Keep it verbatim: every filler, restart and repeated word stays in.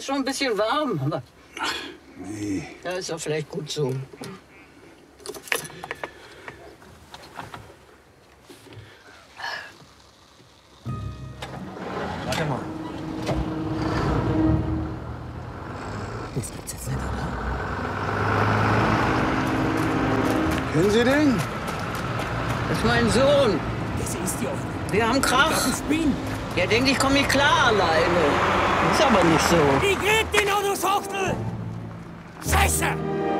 ist schon ein bisschen warm, aber... Ach, nee. Ja, ist doch vielleicht gut so. Warte mal. Das gibt's jetzt nicht, oder? Kennen Sie den? Das ist mein Sohn. Das ist die Offene. Wir haben Krach. Das ist Spin. Der denkt, ich komme nicht klar alleine. Ist aber nicht so. Ich red den Autoschachtel! Scheiße!